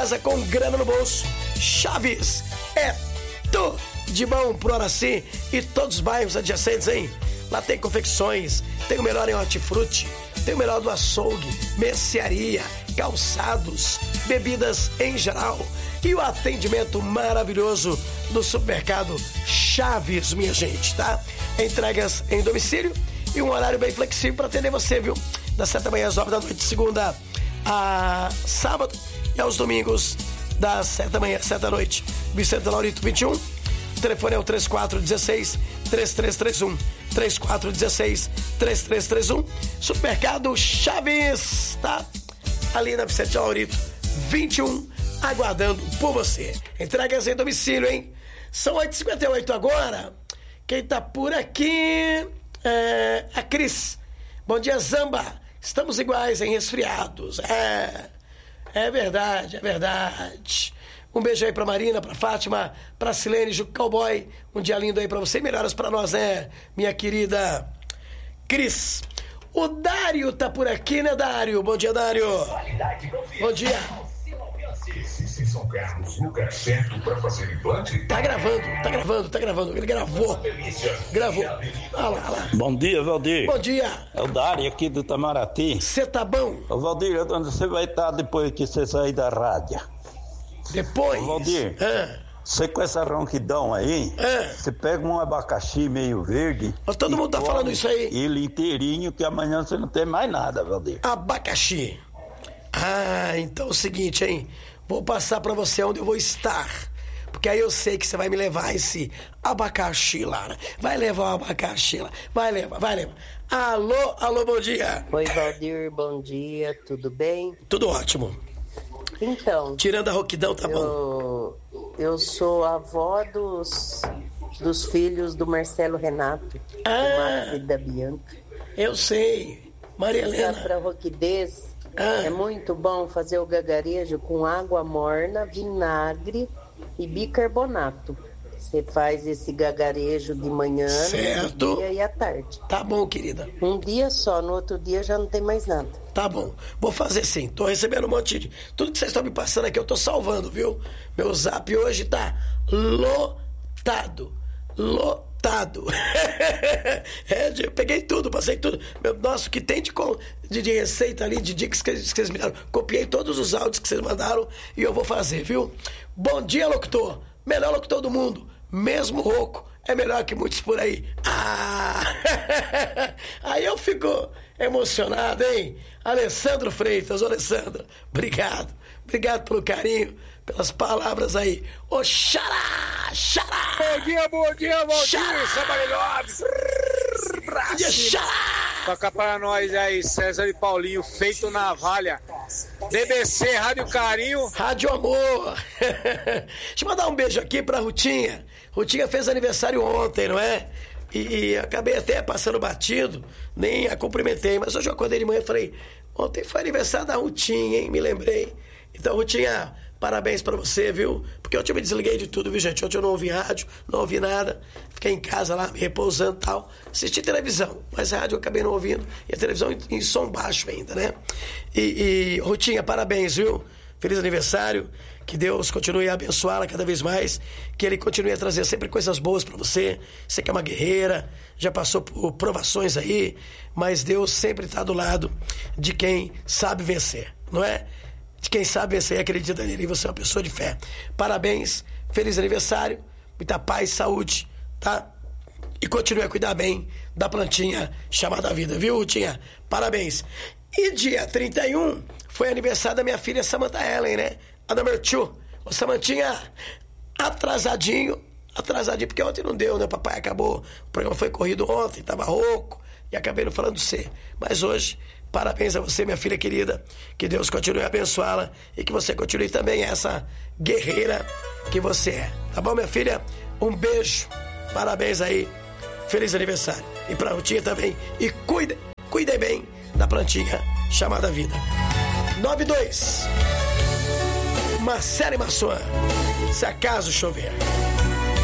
casa com grana no bolso. Chaves é tudo de bom pro Araci e todos os bairros adjacentes, hein? Lá tem confecções, tem o melhor em hortifruti, tem o melhor do açougue, mercearia, calçados, bebidas em geral e o atendimento maravilhoso do supermercado Chaves, minha gente, tá? Entregas em domicílio e um horário bem flexível para atender você, viu? Das 7 da manhã às 9 da noite, segunda a sábado, e aos domingos das 7 da manhã às 7 da noite. Vicente Laurito 21, o telefone é o 3416-3331, 3416-3331, supermercado Chaves, tá? Ali na Vicente Laurito 21, aguardando por você. Entregas em domicílio, hein? São 8h58 agora. Quem tá por aqui é a Cris. Bom dia, Zamba. Estamos iguais em resfriados. É verdade, é verdade. Um beijo aí pra Marina, pra Fátima, pra Silene, Juco Cowboy. Um dia lindo aí pra você e melhoras pra nós, né, minha querida Cris. O Dário tá por aqui, né, Dário? Bom dia, Dário. Bom dia. Se São Carlos, lugar certo pra fazer implante? Tá gravando. Ele gravou. Olha lá. Bom dia, Valdir. Bom dia. É o Dário aqui do Itamaraty. Você tá bom? Ô, Valdir, onde você vai estar depois que você sair da rádio? Depois? Ô, Valdir, você com essa ronquidão aí, você pega um abacaxi meio verde. Mas todo mundo tá falando isso aí. Ele inteirinho, que amanhã você não tem mais nada, Valdir. Abacaxi. Então é o seguinte, hein? Vou passar pra você onde eu vou estar. Porque aí eu sei que você vai me levar esse abacaxi lá, né? Vai levar o abacaxi lá. Vai levar. Alô, bom dia. Oi, Valdir, bom dia, tudo bem? Tudo ótimo. Então... Tirando a rouquidão, tá bom? Eu sou avó dos filhos do Marcelo Renato, do Marcos e da Bianca. Eu sei. Maria Helena. Pra rouquidez... É muito bom fazer o gagarejo com água morna, vinagre e bicarbonato. Você faz esse gagarejo de manhã, certo, no dia e à tarde. Tá bom, querida. Um dia só, no outro dia já não tem mais nada. Tá bom, vou fazer sim. Tô recebendo um monte de... Tudo que vocês estão me passando aqui eu tô salvando, viu? Meu zap hoje tá lotado. Eu peguei tudo, passei tudo. Nossa, o que tem de receita ali, de dicas que vocês me deram. Copiei todos os áudios que vocês mandaram e eu vou fazer, viu? Bom dia, locutor. Melhor locutor do mundo. Mesmo rouco, é melhor que muitos por aí. Aí eu fico emocionado, hein? Alessandro Freitas, Alessandro, obrigado pelo carinho, pelas palavras aí. Ô, xará! Bom dia, Sabarilhotes! Bom dia, xará! Toca para nós aí, César e Paulinho, feito na valha. BBC, Rádio Carinho. Rádio Amor. Deixa eu mandar um beijo aqui pra Rutinha. Rutinha fez aniversário ontem, não é? E acabei até passando batido, nem a cumprimentei, mas hoje eu acordei de manhã e falei, ontem foi aniversário da Rutinha, hein? Me lembrei. Então, Rutinha, parabéns pra você, viu? Porque ontem eu me desliguei de tudo, viu, gente? Ontem eu não ouvi rádio, não ouvi nada. Fiquei em casa lá, me repousando e tal. Assisti televisão, mas rádio eu acabei não ouvindo. E a televisão em som baixo ainda, né? E Rutinha, parabéns, viu? Feliz aniversário. Que Deus continue a abençoá-la cada vez mais. Que Ele continue a trazer sempre coisas boas pra você. Você que é uma guerreira, já passou por provações aí, mas Deus sempre tá do lado de quem sabe vencer, não é? De quem sabe vencer e acredita nele. E você é uma pessoa de fé. Parabéns, feliz aniversário, muita paz, saúde, tá? E continue a cuidar bem da plantinha chamada vida, viu, Rutinha? Parabéns. E dia 31 foi aniversário da minha filha Samantha Ellen, né? A number 2. Ô, Samantinha, atrasadinho, porque ontem não deu, né? O papai acabou, o programa foi corrido ontem, tava rouco, e acabei não falando você. Mas hoje, parabéns a você, minha filha querida, que Deus continue a abençoá-la e que você continue também essa guerreira que você é. Tá bom, minha filha? Um beijo, parabéns aí, feliz aniversário. E pra Rutinha também, e cuidem bem da plantinha chamada vida. 92 Marcelo e Massuã, se acaso chover.